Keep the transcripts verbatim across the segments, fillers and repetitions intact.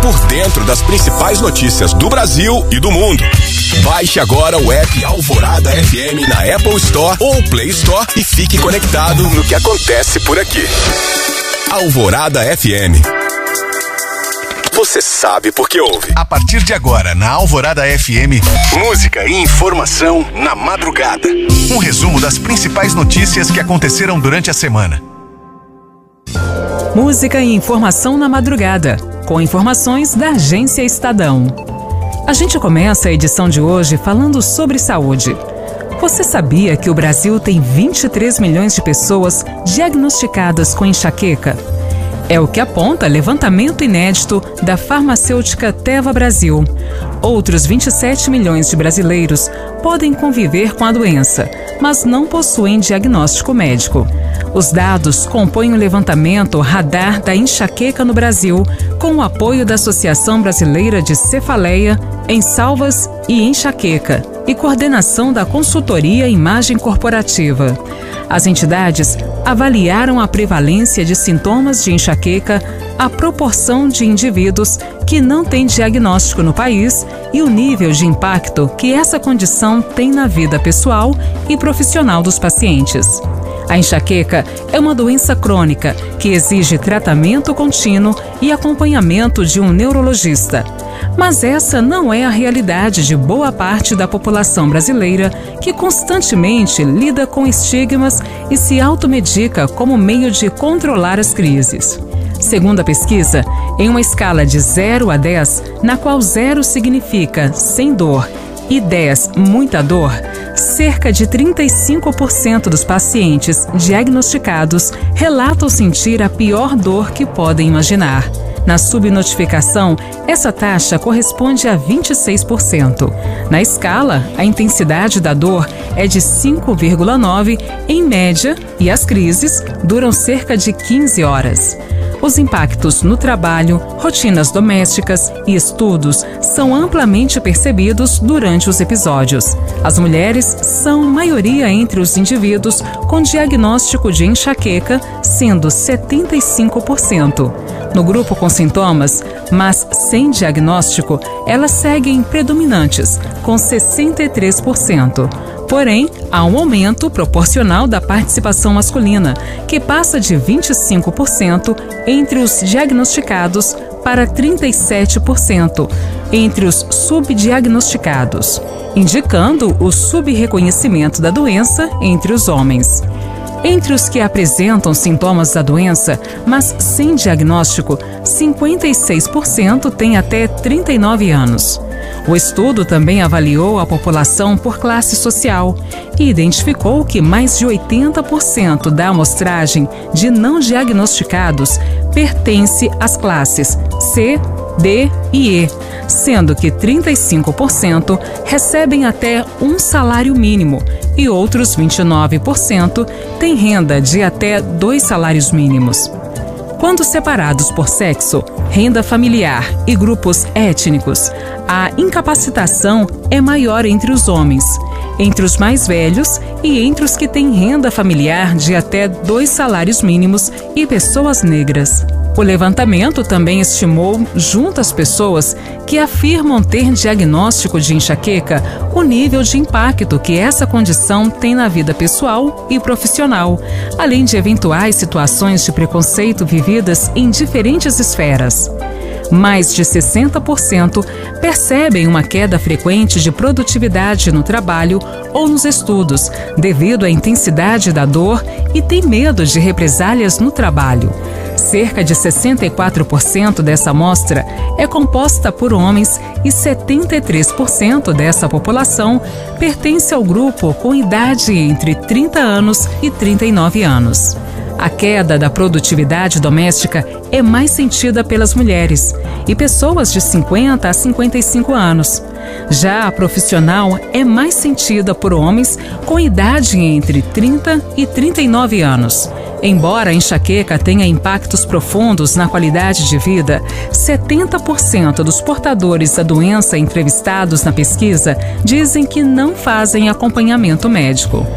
por dentro das principais notícias do Brasil e do mundo. Baixe agora o app Alvorada F M na Apple Store ou Play Store e fique conectado no que acontece por aqui. Alvorada F M. Você sabe por que ouve. A partir de agora, na Alvorada F M, música e informação na madrugada. Um resumo das principais notícias que aconteceram durante a semana. Música e informação na madrugada, com informações da Agência Estadão. A gente começa a edição de hoje falando sobre saúde. Você sabia que o Brasil tem vinte e três milhões de pessoas diagnosticadas com enxaqueca? É o que aponta levantamento inédito da farmacêutica Teva Brasil. Outros vinte e sete milhões de brasileiros podem conviver com a doença, mas não possuem diagnóstico médico. Os dados compõem o levantamento Radar da Enxaqueca no Brasil, com o apoio da Associação Brasileira de Cefaleia, Ensalvas e Enxaqueca e coordenação da consultoria Imagem Corporativa. As entidades avaliaram a prevalência de sintomas de enxaqueca, a proporção de indivíduos que não têm diagnóstico no país e o nível de impacto que essa condição tem na vida pessoal e profissional dos pacientes. A enxaqueca é uma doença crônica que exige tratamento contínuo e acompanhamento de um neurologista. Mas essa não é a realidade de boa parte da população brasileira, que constantemente lida com estigmas e se automedica como meio de controlar as crises. Segundo a pesquisa, em uma escala de zero a dez, na qual zero significa sem dor e dez muita dor, cerca de trinta e cinco por cento dos pacientes diagnosticados relatam sentir a pior dor que podem imaginar. Na subnotificação, essa taxa corresponde a vinte e seis por cento. Na escala, a intensidade da dor é de cinco vírgula nove em média e as crises duram cerca de quinze horas. Os impactos no trabalho, rotinas domésticas e estudos são amplamente percebidos durante os episódios. As mulheres são maioria entre os indivíduos com diagnóstico de enxaqueca, sendo setenta e cinco por cento. No grupo com sintomas, mas sem diagnóstico, elas seguem predominantes, com sessenta e três por cento. Porém, há um aumento proporcional da participação masculina, que passa de vinte e cinco por cento entre os diagnosticados para trinta e sete por cento entre os subdiagnosticados, indicando o subreconhecimento da doença entre os homens. Entre os que apresentam sintomas da doença, mas sem diagnóstico, cinquenta e seis por cento têm até trinta e nove anos. O estudo também avaliou a população por classe social e identificou que mais de oitenta por cento da amostragem de não diagnosticados pertence às classes C, D e E, sendo que trinta e cinco por cento recebem até um salário mínimo e outros vinte e nove por cento têm renda de até dois salários mínimos. Quando separados por sexo, renda familiar e grupos étnicos, a incapacitação é maior entre os homens, entre os mais velhos e entre os que têm renda familiar de até dois salários mínimos e pessoas negras. O levantamento também estimou, junto às pessoas que afirmam ter diagnóstico de enxaqueca, o nível de impacto que essa condição tem na vida pessoal e profissional, além de eventuais situações de preconceito vividas em diferentes esferas. Mais de sessenta por cento percebem uma queda frequente de produtividade no trabalho ou nos estudos, devido à intensidade da dor e têm medo de represálias no trabalho. Cerca de sessenta e quatro por cento dessa amostra é composta por homens e setenta e três por cento dessa população pertence ao grupo com idade entre trinta anos e trinta e nove anos. A queda da produtividade doméstica é mais sentida pelas mulheres e pessoas de cinquenta a cinquenta e cinco anos. Já a profissional é mais sentida por homens com idade entre trinta e trinta e nove anos. Embora a enxaqueca tenha impactos profundos na qualidade de vida, setenta por cento dos portadores da doença entrevistados na pesquisa dizem que não fazem acompanhamento médico.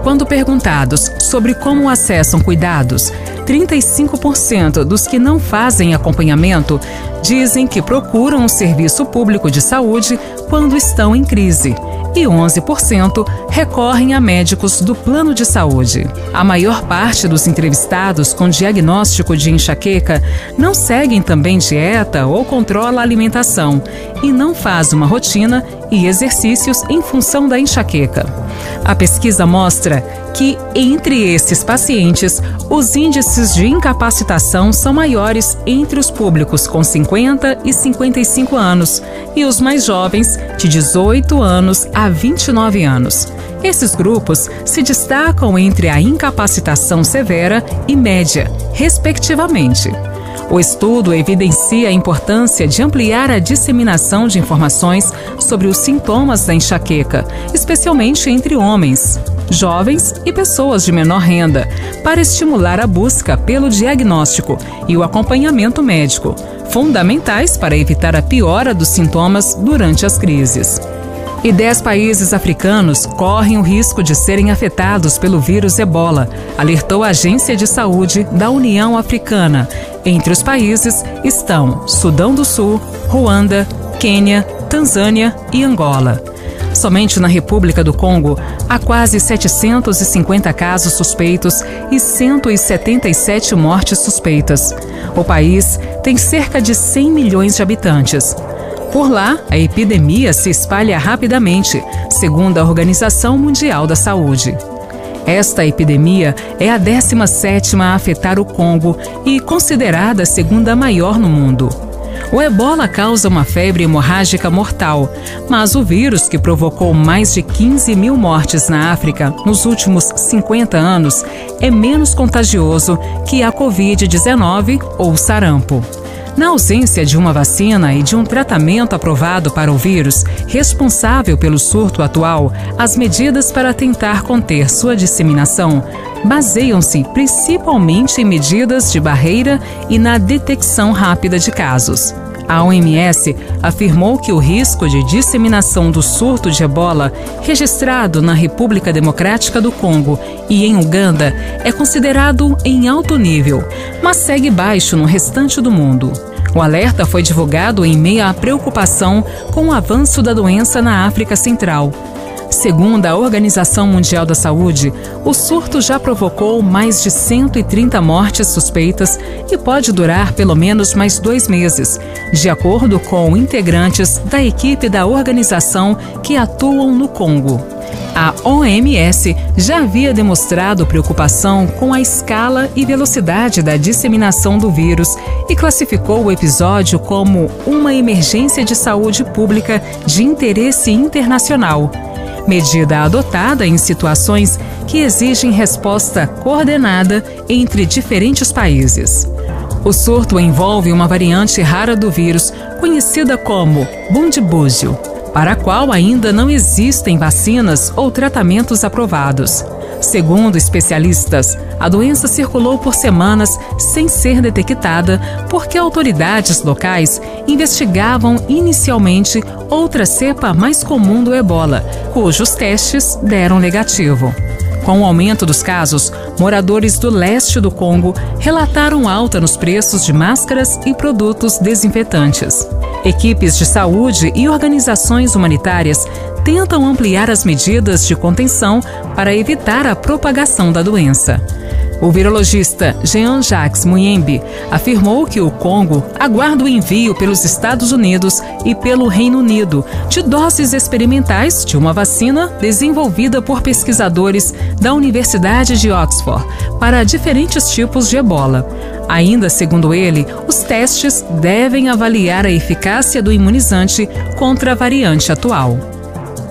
Quando perguntados sobre como acessam cuidados, trinta e cinco por cento dos que não fazem acompanhamento dizem que procuram um serviço público de saúde quando estão em crise. E onze por cento recorrem a médicos do plano de saúde. A maior parte dos entrevistados com diagnóstico de enxaqueca não seguem também dieta ou controla a alimentação e não faz uma rotina e exercícios em função da enxaqueca. A pesquisa mostra que, entre esses pacientes, os índices de incapacitação são maiores entre os públicos com cinquenta e cinquenta e cinco anos e os mais jovens, de dezoito anos a vinte e nove anos. Esses grupos se destacam entre a incapacitação severa e média, respectivamente. O estudo evidencia a importância de ampliar a disseminação de informações sobre os sintomas da enxaqueca, especialmente entre homens, jovens e pessoas de menor renda, para estimular a busca pelo diagnóstico e o acompanhamento médico, fundamentais para evitar a piora dos sintomas durante as crises. E dez países africanos correm o risco de serem afetados pelo vírus Ebola, alertou a Agência de Saúde da União Africana. Entre os países estão Sudão do Sul, Ruanda, Quênia, Tanzânia e Angola. Somente na República do Congo, há quase setecentos e cinquenta casos suspeitos e cento e setenta e sete mortes suspeitas. O país tem cerca de cem milhões de habitantes. Por lá, a epidemia se espalha rapidamente, segundo a Organização Mundial da Saúde. Esta epidemia é a décima sétima a afetar o Congo e considerada a segunda maior no mundo. O Ebola causa uma febre hemorrágica mortal, mas o vírus que provocou mais de quinze mil mortes na África nos últimos cinquenta anos é menos contagioso que a covid dezenove ou sarampo. Na ausência de uma vacina e de um tratamento aprovado para o vírus, responsável pelo surto atual, as medidas para tentar conter sua disseminação baseiam-se principalmente em medidas de barreira e na detecção rápida de casos. A O M S afirmou que o risco de disseminação do surto de Ebola, registrado na República Democrática do Congo e em Uganda, é considerado em alto nível, mas segue baixo no restante do mundo. O alerta foi divulgado em meio à preocupação com o avanço da doença na África Central. Segundo a Organização Mundial da Saúde, o surto já provocou mais de cento e trinta mortes suspeitas e pode durar pelo menos mais dois meses, de acordo com integrantes da equipe da organização que atuam no Congo. A O M S já havia demonstrado preocupação com a escala e velocidade da disseminação do vírus e classificou o episódio como uma emergência de saúde pública de interesse internacional, medida adotada em situações que exigem resposta coordenada entre diferentes países. O surto envolve uma variante rara do vírus, conhecida como bundibúzio, para a qual ainda não existem vacinas ou tratamentos aprovados. Segundo especialistas, a doença circulou por semanas sem ser detectada porque autoridades locais investigavam inicialmente outra cepa mais comum do Ebola, cujos testes deram negativo. Com o aumento dos casos, moradores do leste do Congo relataram alta nos preços de máscaras e produtos desinfetantes. Equipes de saúde e organizações humanitárias tentam ampliar as medidas de contenção para evitar a propagação da doença. O virologista Jean-Jacques Muyembe afirmou que o Congo aguarda o envio pelos Estados Unidos e pelo Reino Unido de doses experimentais de uma vacina desenvolvida por pesquisadores da Universidade de Oxford para diferentes tipos de Ebola. Ainda segundo ele, os testes devem avaliar a eficácia do imunizante contra a variante atual.